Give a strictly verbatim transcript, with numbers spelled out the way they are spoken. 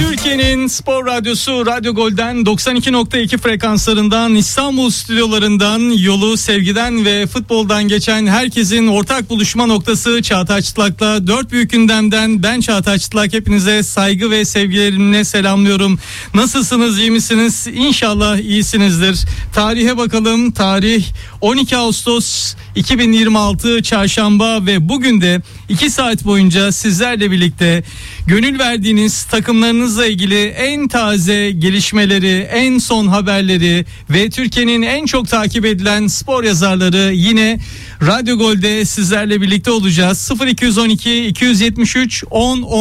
Türkiye'nin spor radyosu Radyo Gol'den doksan iki nokta iki frekanslarından İstanbul stüdyolarından yolu sevgiden ve futboldan geçen herkesin ortak buluşma noktası Çağatay Çıtlak'la dört büyük gündemden ben Çağatay Çıtlak hepinize saygı ve sevgilerimle selamlıyorum. Nasılsınız, iyi misiniz? İnşallah iyisinizdir. Tarihe bakalım. Tarih on iki Ağustos iki bin yirmi altı Çarşamba ve bugün de iki saat boyunca sizlerle birlikte gönül verdiğiniz takımlarınızla ilgili en taze gelişmeleri, en son haberleri ve Türkiye'nin en çok takip edilen spor yazarları yine Radyo Gol'de sizlerle birlikte olacağız. sıfır iki on iki iki yetmiş üç on on